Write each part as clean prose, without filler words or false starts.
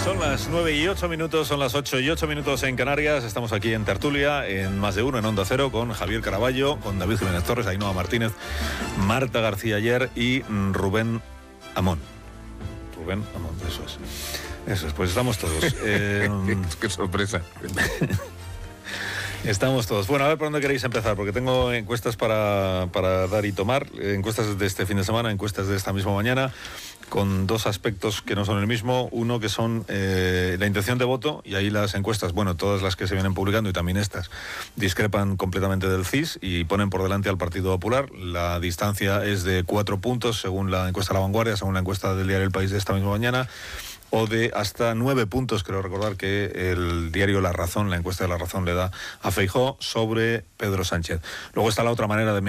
Son las 9:08, son las 8:08 en Canarias. Estamos aquí en Tertulia, en Más de Uno, en Onda Cero, con Javier Caraballo, con David Jiménez Torres, Ainhoa Martínez, Marta García Ayer y Rubén Amón. Rubén Amón, eso es. Eso es, pues estamos todos. Qué sorpresa. Estamos todos. Bueno, a ver por dónde queréis empezar, porque tengo encuestas para dar y tomar, encuestas de este fin de semana, encuestas de esta misma mañana, con dos aspectos que no son el mismo. Uno que son la intención de voto, y ahí las encuestas, bueno, todas las que se vienen publicando y también estas, discrepan completamente del CIS y ponen por delante al Partido Popular. La distancia es de 4 puntos, según la encuesta La Vanguardia, según la encuesta del diario El País de esta misma mañana, o de hasta 9 puntos, creo recordar que el diario La Razón, la encuesta de La Razón, le da a Feijóo sobre Pedro Sánchez. Luego está la otra manera de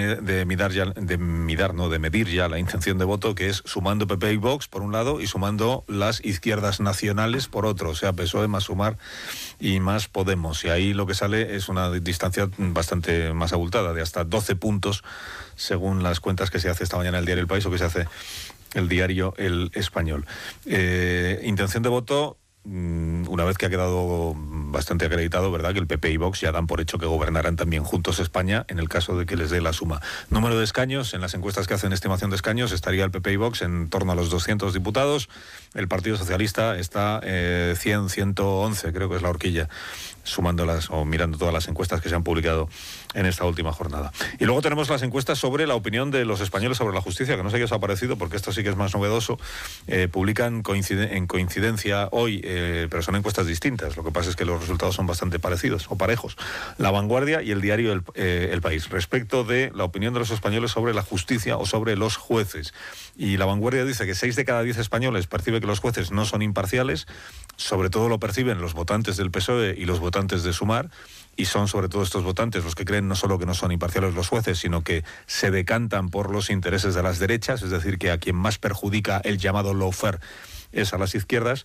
medir ya la intención de voto, que es sumando PP y Vox por un lado y sumando las izquierdas nacionales por otro, o sea, PSOE más Sumar y más Podemos. Y ahí lo que sale es una distancia bastante más abultada, de hasta 12 puntos, según las cuentas que se hace esta mañana el diario El País o que se hace el diario El Español. Intención de voto, una vez que ha quedado bastante acreditado, ¿verdad?, que el PP y Vox ya dan por hecho que gobernarán también juntos España en el caso de que les dé la suma. Número de escaños, en las encuestas que hacen estimación de escaños, estaría el PP y Vox en torno a los 200 diputados. El Partido Socialista está 100, 111, creo que es la horquilla, sumándolas o mirando todas las encuestas que se han publicado en esta última jornada. Y luego tenemos las encuestas sobre la opinión de los españoles sobre la justicia, que no sé qué os ha parecido, porque esto sí que es más novedoso. Publican en coincidencia hoy, pero son encuestas distintas. Lo que pasa es que los resultados son bastante parecidos o parejos. La Vanguardia y el diario El País, respecto de la opinión de los españoles sobre la justicia o sobre los jueces. Y La Vanguardia dice que 6 de cada 10 españoles percibe que los jueces no son imparciales. Sobre todo lo perciben los votantes del PSOE y los votantes de Sumar, y son sobre todo estos votantes los que creen no solo que no son imparciales los jueces, sino que se decantan por los intereses de las derechas, es decir, que a quien más perjudica el llamado lawfare es a las izquierdas,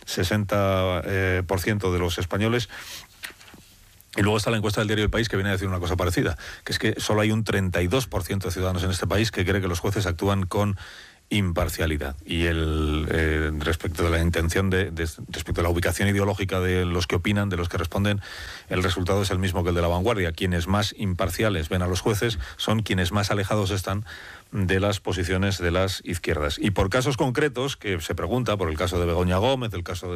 60% de los españoles. Y luego está la encuesta del diario El País, que viene a decir una cosa parecida, que es que solo hay un 32% de ciudadanos en este país que cree que los jueces actúan con imparcialidad. Y respecto de la intención respecto a la ubicación ideológica de los que opinan, de los que responden, el resultado es el mismo que el de La Vanguardia. Quienes más imparciales ven a los jueces son quienes más alejados están de las posiciones de las izquierdas. Y por casos concretos, que se pregunta, por el caso de Begoña Gómez, el caso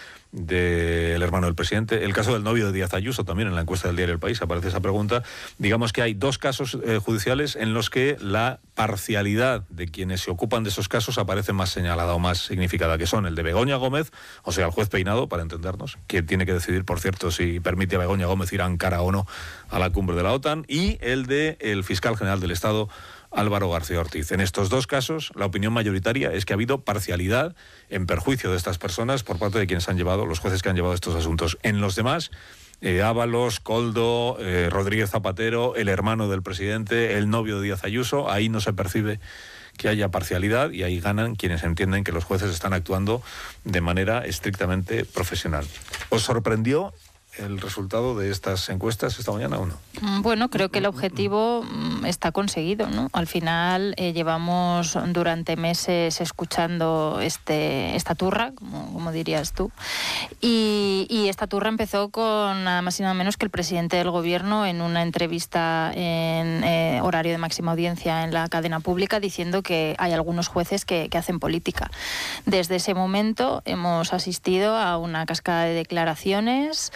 del hermano del presidente, el caso del novio de Díaz Ayuso, también en la encuesta del diario El País aparece esa pregunta. Digamos que hay 2 casos judiciales en los que la parcialidad de quienes se ocupan de esos casos aparece más señalada o más significada, que son el de Begoña Gómez, o sea, el juez Peinado, para entendernos, que tiene que decidir, por cierto, si permite a Begoña Gómez ir a Ankara o no a la cumbre de la OTAN, y el de el fiscal general del Estado, Álvaro García Ortiz. En estos 2 casos, la opinión mayoritaria es que ha habido parcialidad en perjuicio de estas personas por parte de quienes han llevado, los jueces que han llevado estos asuntos. En los demás, Ábalos, Koldo, Rodríguez Zapatero, el hermano del presidente, el novio de Díaz Ayuso, ahí no se percibe que haya parcialidad, y ahí ganan quienes entienden que los jueces están actuando de manera estrictamente profesional. ¿Os sorprendió el resultado de estas encuestas esta mañana o no? Bueno, creo que el objetivo está conseguido, ¿no? Al final llevamos durante meses escuchando esta turra, como dirías tú, y esta turra empezó con nada más y nada menos que el presidente del gobierno en una entrevista en horario de máxima audiencia en la cadena pública, diciendo que hay algunos jueces que hacen política. Desde ese momento hemos asistido a una cascada de declaraciones,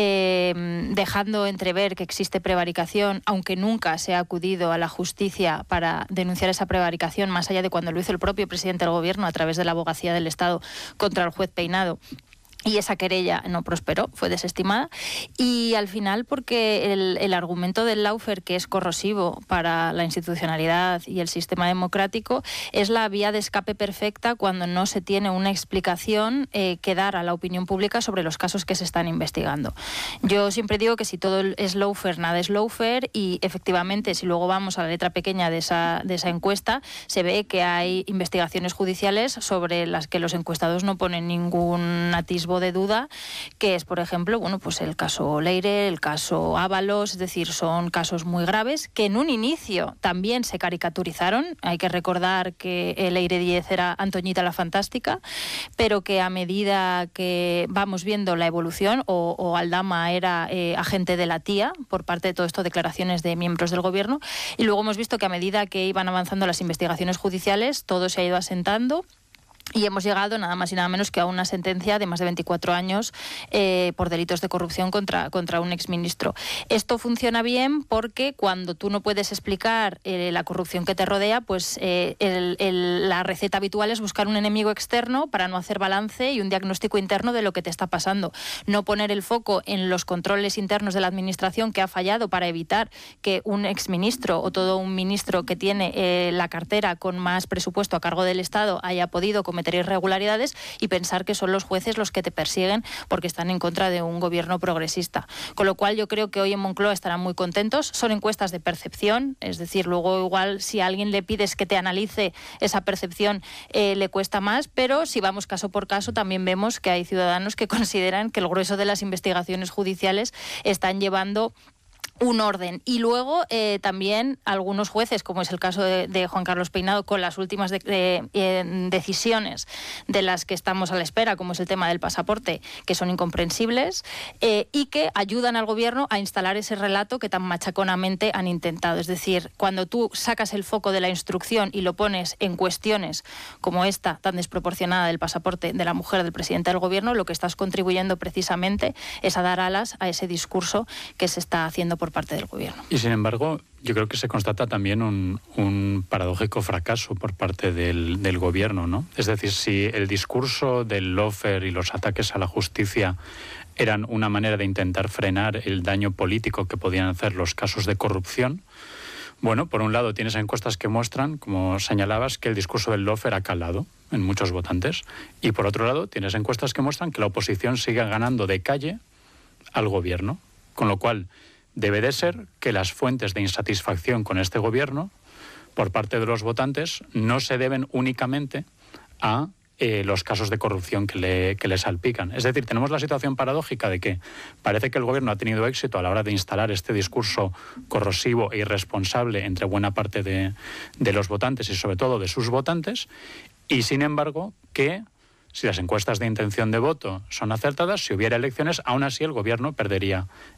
dejando entrever que existe prevaricación, aunque nunca se ha acudido a la justicia para denunciar esa prevaricación, más allá de cuando lo hizo el propio presidente del gobierno a través de la Abogacía del Estado contra el juez Peinado. Y esa querella no prosperó, fue desestimada. Y al final, porque el argumento del lawfare, que es corrosivo para la institucionalidad y el sistema democrático, es la vía de escape perfecta cuando no se tiene una explicación que dar a la opinión pública sobre los casos que se están investigando. Yo siempre digo que si todo es lawfare, nada es lawfare, y efectivamente, si luego vamos a la letra pequeña de esa encuesta, se ve que hay investigaciones judiciales sobre las que los encuestados no ponen ningún atisbo atisbo de duda, que es, por ejemplo, bueno, pues el caso Leire, el caso Ábalos, es decir, son casos muy graves que en un inicio también se caricaturizaron. Hay que recordar que Leire Díez era Antoñita la Fantástica, pero que a medida que vamos viendo la evolución, o Aldama era agente de la tía, por parte de todo esto, declaraciones de miembros del gobierno, y luego hemos visto que a medida que iban avanzando las investigaciones judiciales, todo se ha ido asentando. Y hemos llegado nada más y nada menos que a una sentencia de más de 24 años por delitos de corrupción contra un exministro. Esto funciona bien porque cuando tú no puedes explicar la corrupción que te rodea, pues la receta habitual es buscar un enemigo externo para no hacer balance y un diagnóstico interno de lo que te está pasando. No poner el foco en los controles internos de la administración que ha fallado para evitar que un exministro o todo un ministro que tiene la cartera con más presupuesto a cargo del Estado haya podido cometer irregularidades, y pensar que son los jueces los que te persiguen porque están en contra de un gobierno progresista. Con lo cual yo creo que hoy en Moncloa estarán muy contentos. Son encuestas de percepción, es decir, luego igual si a alguien le pides que te analice esa percepción le cuesta más, pero si vamos caso por caso también vemos que hay ciudadanos que consideran que el grueso de las investigaciones judiciales están llevando un orden. Y luego también algunos jueces, como es el caso de Juan Carlos Peinado, con las últimas decisiones de las que estamos a la espera, como es el tema del pasaporte, que son incomprensibles y que ayudan al gobierno a instalar ese relato que tan machaconamente han intentado. Es decir, cuando tú sacas el foco de la instrucción y lo pones en cuestiones como esta tan desproporcionada del pasaporte de la mujer del presidente del gobierno, lo que estás contribuyendo precisamente es a dar alas a ese discurso que se está haciendo por parte del gobierno. Y sin embargo, yo creo que se constata también un paradójico fracaso por parte del gobierno, ¿no? Es decir, si el discurso del lawfare y los ataques a la justicia eran una manera de intentar frenar el daño político que podían hacer los casos de corrupción, bueno, por un lado tienes encuestas que muestran, como señalabas, que el discurso del lawfare ha calado en muchos votantes, y por otro lado tienes encuestas que muestran que la oposición sigue ganando de calle al gobierno, con lo cual debe de ser que las fuentes de insatisfacción con este gobierno por parte de los votantes no se deben únicamente a los casos de corrupción que le salpican. Es decir, tenemos la situación paradójica de que parece que el gobierno ha tenido éxito a la hora de instalar este discurso corrosivo e irresponsable entre buena parte de los votantes y sobre todo de sus votantes, y sin embargo que si las encuestas de intención de voto son acertadas, si hubiera elecciones, aún así el gobierno perdería